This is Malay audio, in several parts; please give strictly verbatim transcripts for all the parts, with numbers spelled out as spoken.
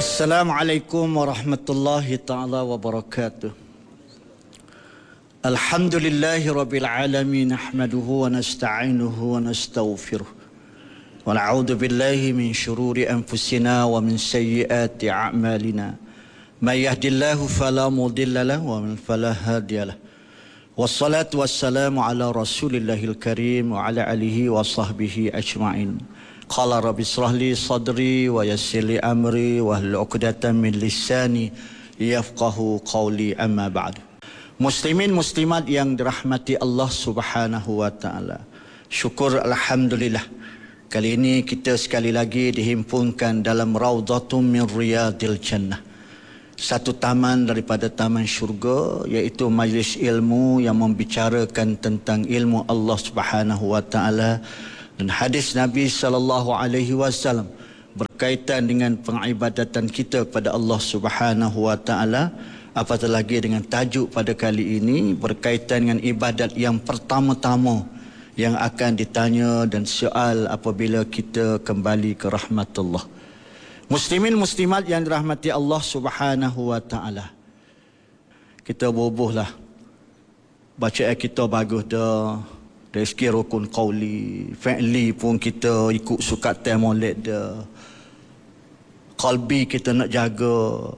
Assalamualaikum warahmatullahi ta'ala wabarakatuh. Alhamdulillahi rabbil alamin, nahmaduhu wa nasta'inuhu wa nastaghfiruh. Wa na'udzu billahi min syururi anfusina wa min sayyiati a'malina. May yahdihillahu fala mudilla lahu wa man fala hadiya lahu. Wassalatu wassalamu ala Rasulillahil karim wa ala alihi wa sahbihi ajma'in. Qala rabbi israh li sadri wa yassir li amri wa hlul 'uqdatam min lisani yafqahu qawli, amma ba'd. Muslimin muslimat yang dirahmati Allah Subhanahu wa taala. Syukur alhamdulillah. Kali ini kita sekali lagi dihimpunkan dalam Raudhatum min Riyadil Jannah. Satu taman daripada taman syurga, iaitu majlis ilmu yang membicarakan tentang ilmu Allah Subhanahu wa taala. Dan hadis Nabi sallallahu alaihi wasallam berkaitan dengan pengibadatan kita kepada Allah Subhanahu wa taala, apatah lagi dengan tajuk pada kali ini berkaitan dengan ibadat yang pertama-tama yang akan ditanya dan soal apabila kita kembali ke rahmatullah. Muslimin muslimat yang dirahmati Allah Subhanahu wa taala, kita bubuhlah bacaan kita bagus dah. Dari segi rukun qawli, fi'li pun kita ikut sukatan molek dia. Qalbi kita nak jaga.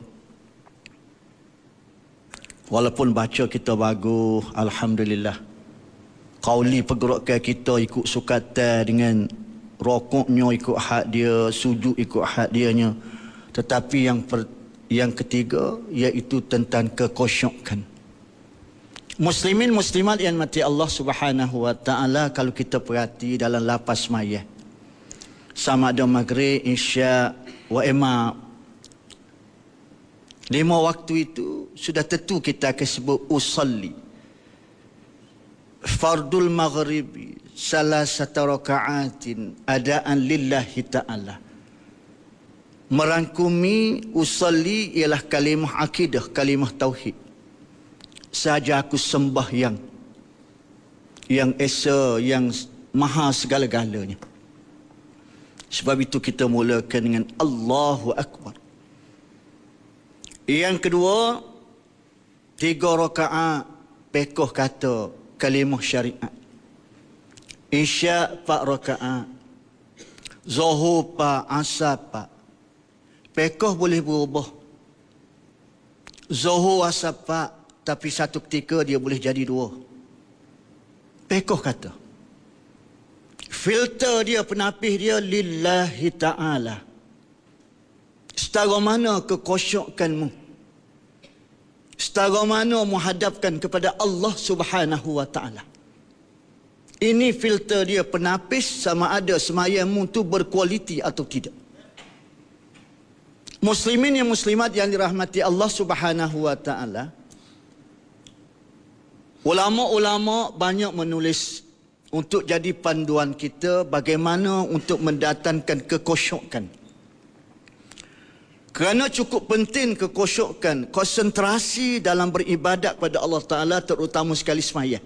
Walaupun baca kita bagus, alhamdulillah. Qawli pergerakan kita ikut sukatan dengan rukuknya ikut hak dia, sujud ikut hak dianya. Tetapi yang per, yang ketiga iaitu tentang kekhusyukan. Muslimin muslimat yang mati Allah Subhanahu wa taala, kalau kita perhati dalam lapas maya, sama ada maghrib, isya wa ima, lima waktu itu sudah tentu kita akan sebut usalli. Fardul maghribi salasata raka'atin adaan lillahi ta'ala. Merangkumi usalli ialah kalimah akidah, kalimah tauhid. Saja aku sembah yang yang esa, yang maha segala-galanya. Sebab itu kita mulakan dengan Allahu Akbar. Yang kedua, tiga rakaat pekoh kata kalimah syariat. Isya empat rakaat, zuhur empat, asar empat. Pekoh boleh berubah. Zuhur asar empat, tapi satu ketika dia boleh jadi dua. Pekoh kata. Filter dia, penapis dia lillahi ta'ala. Setara mana kekhusyukanmu, setara mana menghadapkan kepada Allah Subhanahu wa ta'ala. Ini filter dia, penapis sama ada semayammu tu berkualiti atau tidak. Muslimin yang muslimat yang dirahmati Allah Subhanahu wa ta'ala, ulama-ulama banyak menulis untuk jadi panduan kita bagaimana untuk mendatangkan kekhusyukan. Kerana cukup penting kekhusyukan, konsentrasi dalam beribadat kepada Allah Ta'ala, terutama sekali sembahyang.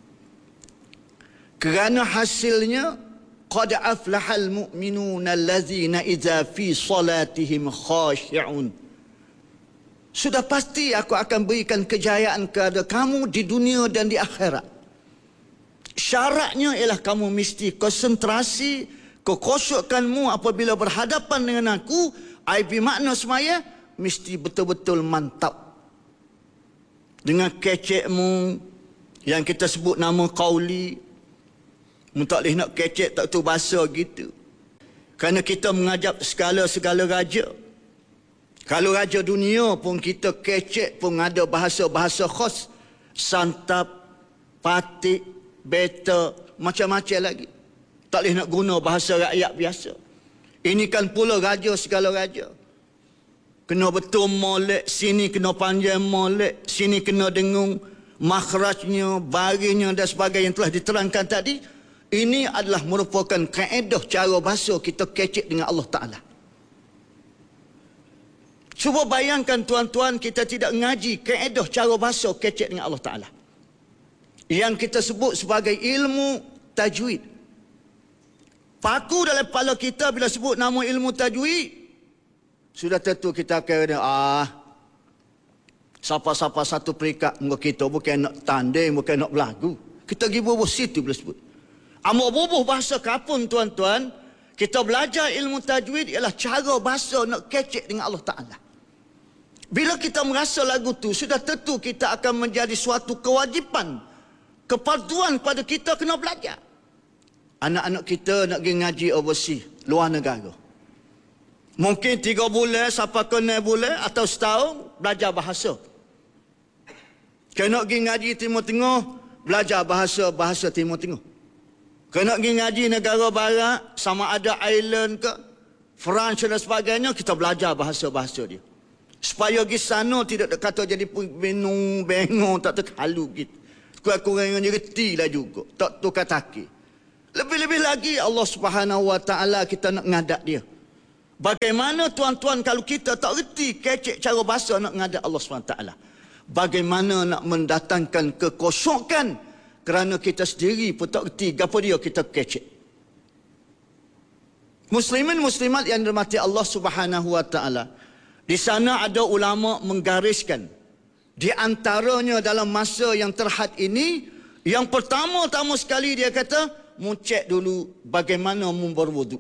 Kerana hasilnya, qad aflahal mu'minuna allazina idza fi salatihim khashi'un. Sudah pasti aku akan berikan kejayaan kepada kamu di dunia dan di akhirat. Syaratnya ialah kamu mesti konsentrasi, kekhusyukanmu apabila berhadapan dengan aku, ai bermakna semaya mesti betul-betul mantap. Dengan kecekmu yang kita sebut nama qauli, mu tak boleh nak kecek tak tu bahasa gitu. Kerana kita mengajak segala-segala raja. Kalau raja dunia pun kita kecek pun ada bahasa-bahasa khas. Santap, patik, beta, macam-macam lagi. Tak boleh nak guna bahasa rakyat biasa. Ini kan pula raja segala raja. Kena betul molek, sini kena panjang molek, sini kena dengung makhrajnya, baringnya dan sebagainya yang telah diterangkan tadi. Ini adalah merupakan kaedah cara bahasa kita kecek dengan Allah Ta'ala. Cuba bayangkan tuan-tuan, kita tidak ngaji kaedah cara bahasa kecek dengan Allah Ta'ala, yang kita sebut sebagai ilmu tajwid. Paku dalam kepala kita bila sebut nama ilmu tajwid, sudah tentu kita akan ah siapa-siapa satu peringkat muka kita bukan nak tanding, bukan nak berlagu. Kita pergi bubuh situ boleh sebut. Amok bubuh bahasa kapun tuan-tuan, kita belajar ilmu tajwid ialah cara bahasa nak kecek dengan Allah Ta'ala. Bila kita merasa lagu tu, sudah tentu kita akan menjadi suatu kewajipan, kepaduan pada kita kena belajar. Anak-anak kita nak pergi ngaji overseas, luar negara. Mungkin tiga bulan, sampai ke enam bulan atau setahun, belajar bahasa. Kena pergi ngaji Timur Tengah, belajar bahasa-bahasa Timur Tengah. Kena pergi ngaji negara barat, sama ada Ireland ke, France dan sebagainya, kita belajar bahasa-bahasa dia. Supaya pergi sana tidak kata jadi benung, bengong, tak terhalu gitu. Kurang-kurang yang reti lah juga, tak tukar taki. Lebih-lebih lagi Allah Subhanahu Wa Taala kita nak ngadak dia. Bagaimana tuan-tuan kalau kita tak reti kecek cara bahasa nak ngadak Allah Subhanahu Wa Taala? Bagaimana nak mendatangkan kekosongan kerana kita sendiri pun tak reti apa dia kita kecek. Muslimin muslimat yang dirahmati Allah Subhanahu Wa Taala, di sana ada ulama menggariskan di antaranya dalam masa yang terhad ini, yang pertama-tama sekali dia kata mu cek dulu bagaimana mu berwuduk.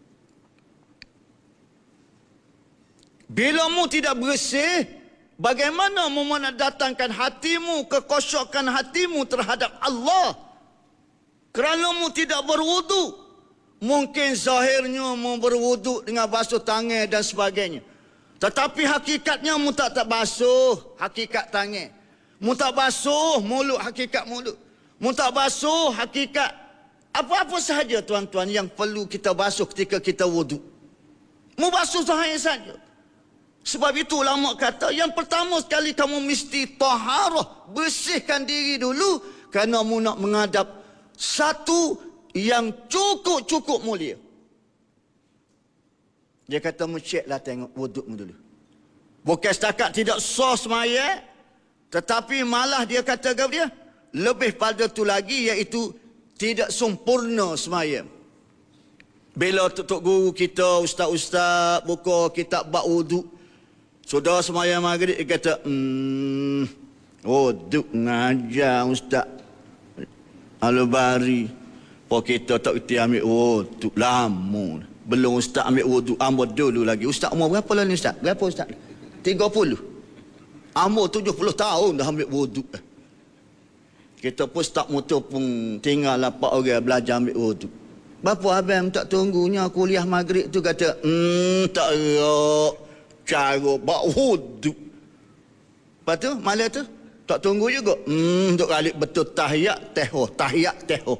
Bila mu tidak bersih, bagaimana mu mendatangkan hatimu, kekosongan hatimu terhadap Allah? Kerana mu tidak berwuduk, mungkin zahirnya mu berwuduk dengan basuh tangan dan sebagainya. Tetapi hakikatnya mu tak tak basuh hakikat tangan. Mu tak basuh mulut hakikat mulut. Mu tak basuh hakikat apa-apa sahaja tuan-tuan yang perlu kita basuh ketika kita wuduk. Mu basuh zahir saja. Sebab itu ulama kata yang pertama sekali kamu mesti taharah, bersihkan diri dulu kerana mu nak menghadap satu yang cukup-cukup mulia. Dia kata mu ceklah tengok wudukmu dulu. Bukan setakat tidak sah semaya, tetapi malah dia kata kepada dia lebih pada tu lagi, iaitu tidak sempurna semaya. Bila tok guru kita, ustaz-ustaz buka kitab bab wuduk, sudah semaya maghrib dia kata, hmm, wuduk ngajar ustaz Al-Bari. Pok kita tak kerti ambil wuduk lama. Belum ustaz ambil wuduk, ambo dulu lagi. Ustaz umur berapa lah ni ustaz? Berapa ustaz? tiga puluh. Ambo tujuh puluh tahun dah ambil wuduk. Kita pun start motor pun tinggal lapak orang belajar ambil wuduk. Bapa abang tak tunggunya kuliah maghrib tu kata, hmm, tak rak cara bak wuduk. Lepas tu, malam tu, tak tunggu juga. Hmm, duk alik betul tahiyat, tehoh, tahiyat, tehoh.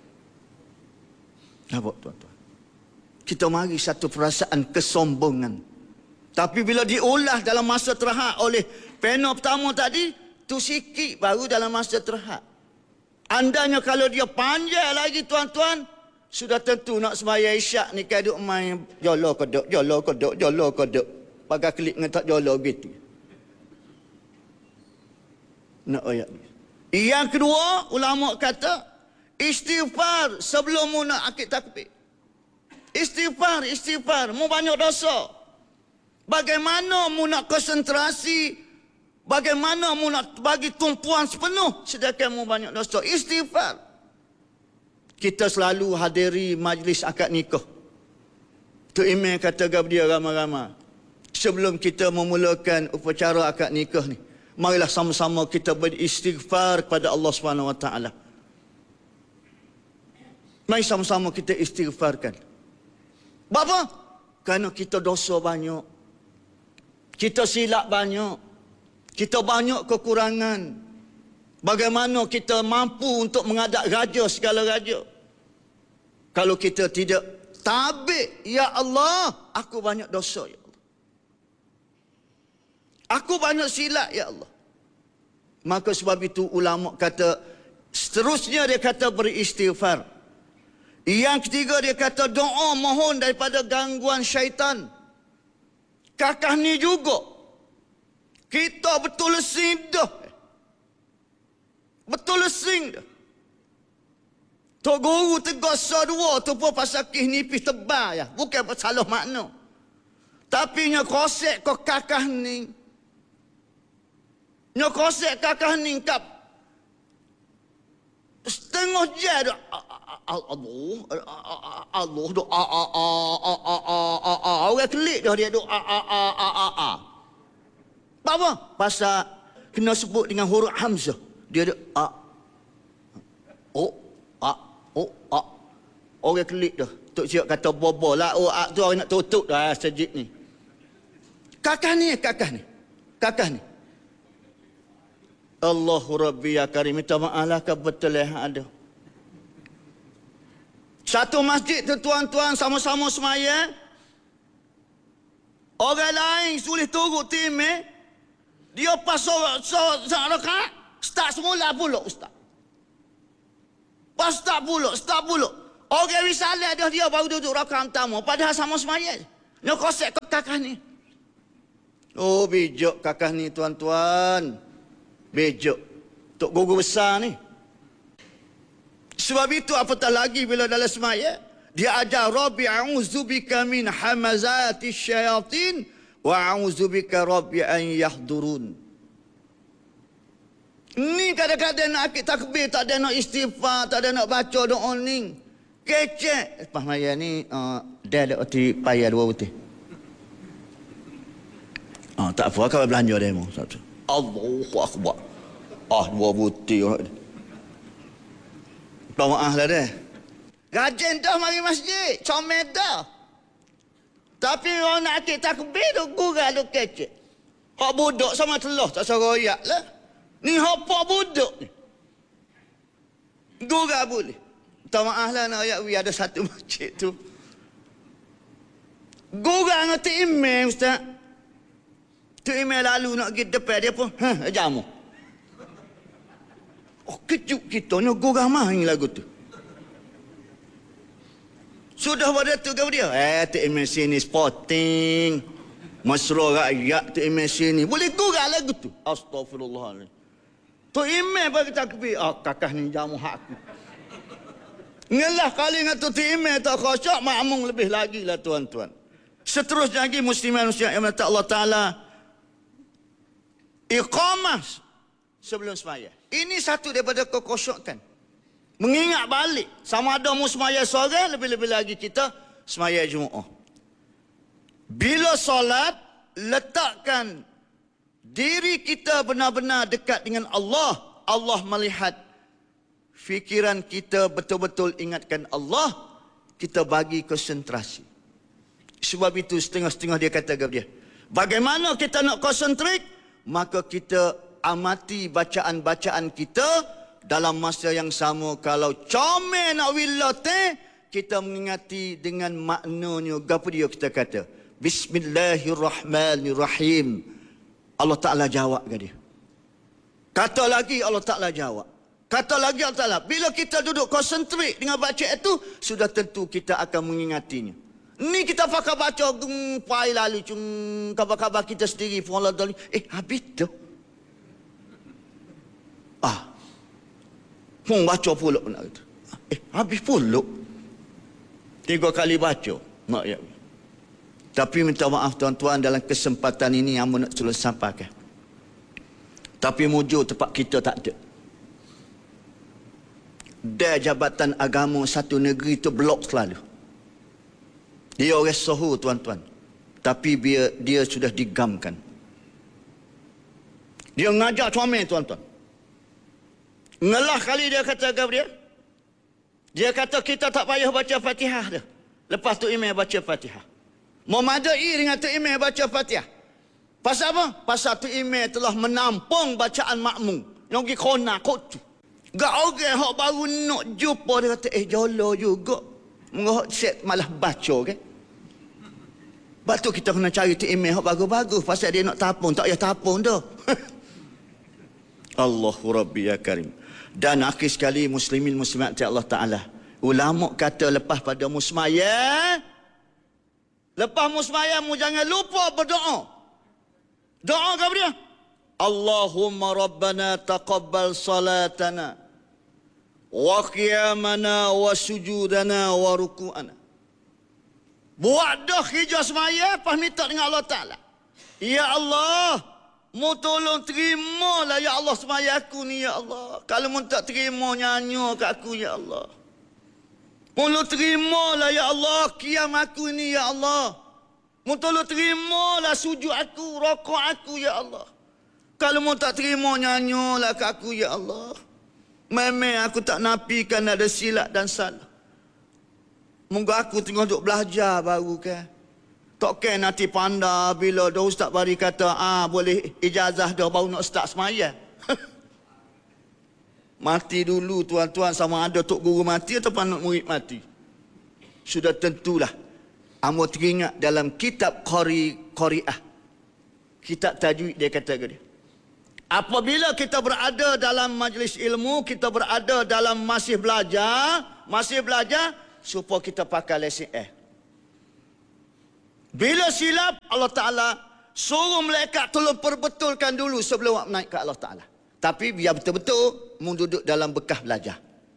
Nampak tuan-tuan? Kita mari satu perasaan kesombongan. Tapi bila diulah dalam masa terhad oleh panel pertama tadi, tu sikit baru dalam masa terhad. Andanya kalau dia panjang lagi tuan-tuan, sudah tentu nak sembahyang isyak ni kan duk main jolo kodok, jolo kodok, jolo kodok. Pakai klik dengan tak jolo gitu. Nak ayat ni. Yang kedua, ulama kata istighfar sebelum mu nak akid takbir. Istighfar, istighfar, mu banyak dosa. Bagaimana mu nak konsentrasi, bagaimana mu nak bagi tumpuan sepenuh sedangkan mu banyak dosa. Istighfar. Kita selalu hadiri majlis akad nikah. Tok Imam kata kepada dia ramai-ramai, sebelum kita memulakan upacara akad nikah ni, marilah sama-sama kita beristighfar kepada Allah Subhanahu Wa Taala. Mari sama-sama kita istighfarkan. Apa? Kerana kita dosa banyak. Kita silap banyak. Kita banyak kekurangan. Bagaimana kita mampu untuk menghadap raja segala raja? Kalau kita tidak tabik, ya Allah, aku banyak dosa, ya Allah. Aku banyak silap, ya Allah. Maka sebab itu ulama kata, seterusnya dia kata beristighfar. Yang ketiga dia kata doa mohon daripada gangguan syaitan. Kakak ni juga, kita betul lesing dah. Betul lesing dah. Tok guru tegur sa dua tu pun pasal kih nipis tebal ya. Bukan salah makna. Tapi nya kosek kau kakah ni. Nya kosek kakah ni kap. Setengah jam dah. Allah, Allah doa a a a a a a. Orang kelik dah dia doa a a a a a. Apa? Pasal kena sebut dengan huruf hamzah. Dia ada a. Oh, a, oh, a. Orang kelik dah. Tok Syok kata bobo lah. Oh, a tu orang nak tutup dah sejid ni. Kakak ni, kakak ni. Kakak ni. Allahu Rabbi ya Karim. Minta maaf lah kebetul yang ada. Satu masjid tu tuan-tuan sama-sama semaya. Orang lain sulit turut timeh. Dia pas seorang rakaat. Start semula pula ustaz. Pas start pula, start pula. Orang risalah dah dia baru duduk rakaat pertama. Padahal sama semaya. Dia kosek ke kakak ni. Oh bijak kakak ni tuan-tuan. Bijak. Tok guru besar ni. Sebab itu apatah lagi bila dalam semaya. Dia ajar Rabbi a'udzubika min hamazati syayatin. Wa a'udzubika Rabbi an yahdurun. Ni kadang-kadang nak akid takbir. Tak ada nak istighfar. Tak ada nak baca doa ni. Kecek. Lepas maya ni. Uh, dia ada erti payah dua putih. Oh, tak apa. Kau belanja demo. Allahu Akbar. Ah, dua putih. Minta maaf lah dia. Rajin dah mari masjid. Comel dah. Tapi orang nak akid takbir tu gurau tu kecek. Hak budak sama telah tak seroyak lah. Ni hak pak budak ni. Gurau boleh. Minta maaf lah nak ayat wi ada satu masjid tu. Gurau dengan Tok Imam ustaz. Tok Imam lalu nak pergi depan dia pun. Ha, jamu. Oh, kejut kita ni gurau main lagu tu. Sudah pada tu ke dia? Eh, Tok Imam sini sporting. Masrah rakyat Tok Imam sini. Boleh gurau lagu tu. Astagfirullahaladzim. Tok Imam bagi takbir. Ah, kakak ni jamu hak aku. Ngelah kali dengan Tok Imam tak khusyuk, makmum lebih lagi lah tuan-tuan. Seterusnya lagi muslimin muslimat yang mata Allah Ta'ala. Iqamah sebelum semaya. Ini satu daripada kekhusyukan. Mengingat balik. Sama ada mu semaya sore, lebih-lebih lagi kita semaya Jumaat. Bila solat, letakkan diri kita benar-benar dekat dengan Allah. Allah melihat fikiran kita betul-betul ingatkan Allah. Kita bagi konsentrasi. Sebab itu setengah-setengah dia kata kepada dia. Bagaimana kita nak konsentrate? Maka kita amati bacaan-bacaan kita dalam masa yang sama. Kalau comel nak wilate, kita mengingati dengan maknanya. Apa dia kita kata? Bismillahirrahmanirrahim. Allah Ta'ala jawab ke dia. Kata lagi Allah Ta'ala jawab. Kata lagi Allah Ta'ala. Bila kita duduk konsentrate dengan baca itu, sudah tentu kita akan mengingatinya. Ni kita pakai baca pai lalu cung kabar-kabar kita sendiri follow dali. Eh habis tu. Ah. Pun baca pula nak itu. Eh habis pula. Tiga kali baca. Mak ya. Tapi minta maaf tuan-tuan dalam kesempatan ini yang nak suruh sampaikan. Tapi mujur tempat kita tak ada. Dia jabatan agama satu negeri itu blok selalu. Dia orang sohu tuan-tuan. Tapi dia, dia sudah digamkan. Dia ngajak comel tuan-tuan. Ngelah kali dia kata kepada dia. Dia kata kita tak payah baca Fatihah dah. Lepas tu imam baca Fatihah. Memadai dengan tu imam baca Fatihah. Pasal apa? Pasal tu imam telah menampung bacaan makmum. Yang pergi kona kotu. Gak orang hok baru nak jumpa dia kata eh jolo juga. Mengohok set malah baca kan. Sebab tu kita kena cari tu imam yang bagus-bagus. Pasal dia nak tapung. Tak payah tapung dah. Allahu Rabbi ya Karim. Dan akhir sekali muslimin muslimat Allah Ta'ala. Ulama kata lepas pada musmaya. Lepas musmaya mu jangan lupa berdoa. Doa kepada dia. Allahumma Rabbana taqabbal salatana. Wa qiyamana wa sujudana wa ruku'ana. Buat dah kerja semaya, lepas minta dengan Allah Ta'ala. Ya Allah, mu tolong terimalah ya Allah semaya aku ni ya Allah. Kalau mu tak terima nyanyi kat aku ya Allah. Mu tolong terimalah ya Allah qiyam aku ni ya Allah. Mu tolong terimalah sujud aku, rokok aku ya Allah. Kalau mu tak terima nyanyilah kat aku ya Allah. Memang aku tak nafikan ada silap dan salah. Moga aku tengah duk belajar baru kan. Tak kan nanti pandai bila dah Ustaz Bari kata, ah boleh ijazah dah baru nak start semaya. Mati dulu tuan-tuan, sama ada tok guru mati atau anak murid mati. Sudah tentulah. Amo teringat dalam kitab Qari Qari'ah. Kitab tajwid dia kata dia. Apabila kita berada dalam majlis ilmu, kita berada dalam masih belajar, masih belajar supaya kita pakai lesen eh. Bila silap, Allah Ta'ala suruh malaikat tolong perbetulkan dulu sebelum awak naik ke Allah Ta'ala. Tapi biar betul-betul mu duduk dalam bekas belajar.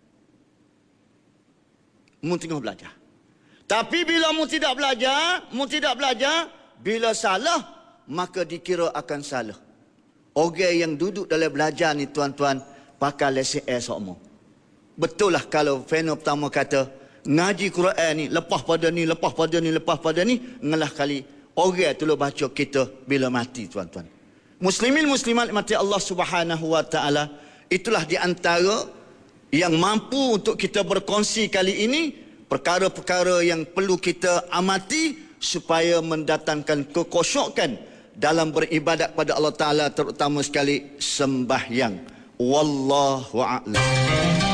Mu tengah belajar. Tapi bila mu tidak belajar, mu tidak belajar, bila salah, maka dikira akan salah. Orang yang duduk dalam belajar ni tuan-tuan, pakai lesen air sokmo. Betul lah kalau Feno pertama kata, ngaji Quran ni, lepas pada ni, lepas pada ni, lepas pada ni, ngelah kali orang tu lo baca kita bila mati tuan-tuan. Muslimin muslimat mati Allah Subhanahu wa taala, itulah di antara yang mampu untuk kita berkongsi kali ini, perkara-perkara yang perlu kita amati supaya mendatangkan kekhusyukan dalam beribadat pada Allah Taala, terutama sekali sembahyang. Wallahu a'lam.